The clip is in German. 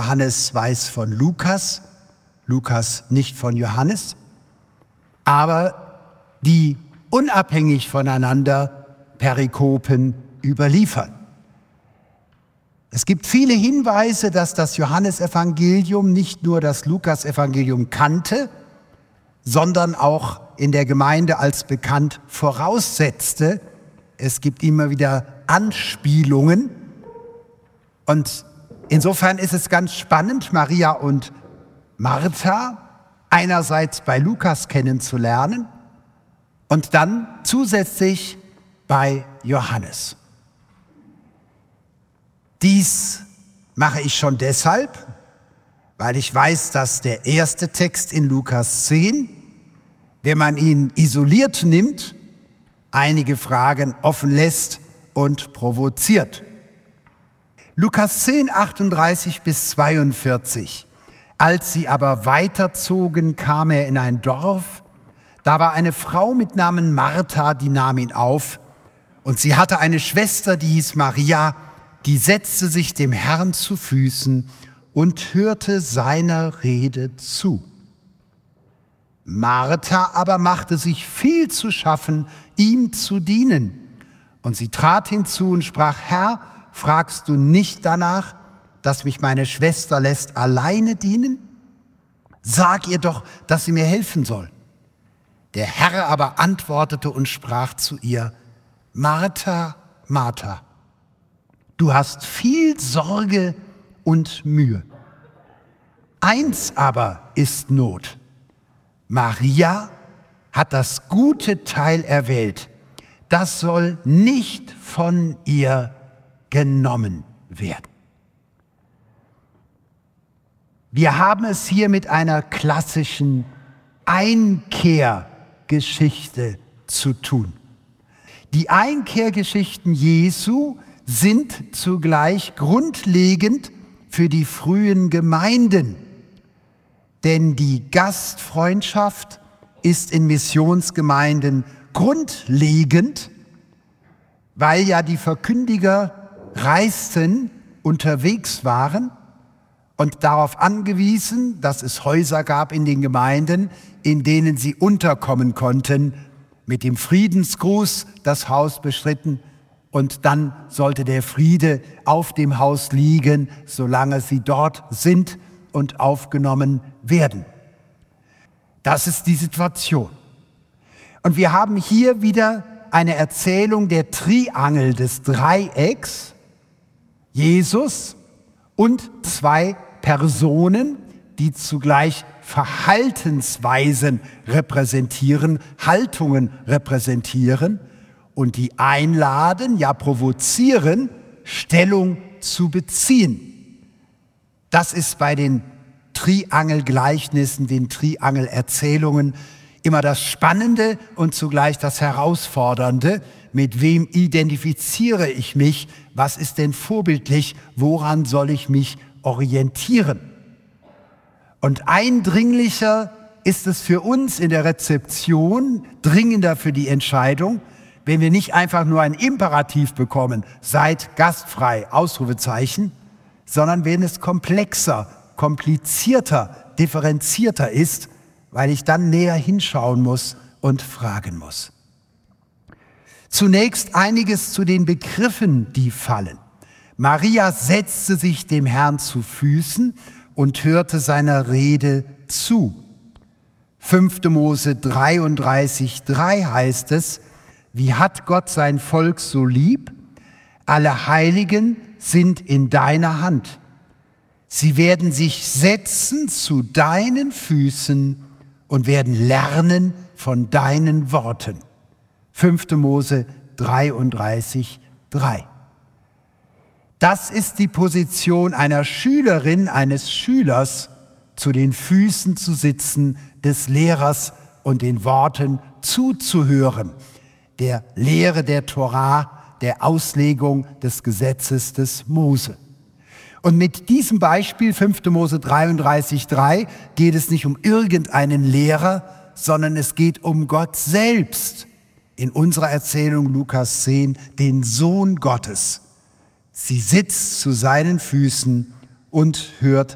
Johannes weiß von Lukas, Lukas nicht von Johannes, aber die unabhängig voneinander Perikopen überliefern. Es gibt viele Hinweise, dass das Johannesevangelium nicht nur das Lukasevangelium kannte, sondern auch in der Gemeinde als bekannt voraussetzte. Es gibt immer wieder Anspielungen. Und insofern ist es ganz spannend, Maria und Martha einerseits bei Lukas kennenzulernen und dann zusätzlich bei Johannes. Dies mache ich schon deshalb, weil ich weiß, dass der erste Text in Lukas 10, wenn man ihn isoliert nimmt, einige Fragen offen lässt und provoziert. Lukas 10, 38 bis 42. Als sie aber weiterzogen, kam er in ein Dorf. Da war eine Frau mit Namen Martha, die nahm ihn auf. Und sie hatte eine Schwester, die hieß Maria, die setzte sich dem Herrn zu Füßen und hörte seiner Rede zu. Martha aber machte sich viel zu schaffen, ihm zu dienen. Und sie trat hinzu und sprach: Herr, fragst du nicht danach, dass mich meine Schwester lässt alleine dienen? Sag ihr doch, dass sie mir helfen soll. Der Herr aber antwortete und sprach zu ihr: Martha, Martha, du hast viel Sorge und Mühe. Eins aber ist Not. Maria hat das gute Teil erwählt. Das soll nicht von ihr genommen werden. Wir haben es hier mit einer klassischen Einkehrgeschichte zu tun. Die Einkehrgeschichten Jesu sind zugleich grundlegend für die frühen Gemeinden. Denn die Gastfreundschaft ist in Missionsgemeinden grundlegend, weil ja die Verkündiger reisten, unterwegs waren und darauf angewiesen, dass es Häuser gab in den Gemeinden, in denen sie unterkommen konnten, mit dem Friedensgruß das Haus beschritten, und dann sollte der Friede auf dem Haus liegen, solange sie dort sind und aufgenommen werden. Das ist die Situation. Und wir haben hier wieder eine Erzählung der Triangel des Dreiecks, Jesus und zwei Personen, die zugleich Verhaltensweisen repräsentieren, Haltungen repräsentieren und die einladen, ja provozieren, Stellung zu beziehen. Das ist bei den Triangelgleichnissen, den Triangelerzählungen immer das Spannende und zugleich das Herausfordernde. Mit wem identifiziere ich mich? Was ist denn vorbildlich? Woran soll ich mich orientieren? Und eindringlicher ist es für uns in der Rezeption, dringender für die Entscheidung, wenn wir nicht einfach nur ein Imperativ bekommen, seid gastfrei, Ausrufezeichen, sondern wenn es komplexer, komplizierter, differenzierter ist, weil ich dann näher hinschauen muss und fragen muss. Zunächst einiges zu den Begriffen, die fallen. Maria setzte sich dem Herrn zu Füßen und hörte seiner Rede zu. 5. Mose 33,3 heißt es: Wie hat Gott sein Volk so lieb? Alle Heiligen sind in deiner Hand. Sie werden sich setzen zu deinen Füßen und werden lernen von deinen Worten. 5. Mose 33,3. Das ist die Position einer Schülerin, eines Schülers, zu den Füßen zu sitzen des Lehrers und den Worten zuzuhören, der Lehre der Torah, der Auslegung des Gesetzes des Mose. Und mit diesem Beispiel, 5. Mose 33,3, geht es nicht um irgendeinen Lehrer, sondern es geht um Gott selbst. In unserer Erzählung Lukas 10, den Sohn Gottes. Sie sitzt zu seinen Füßen und hört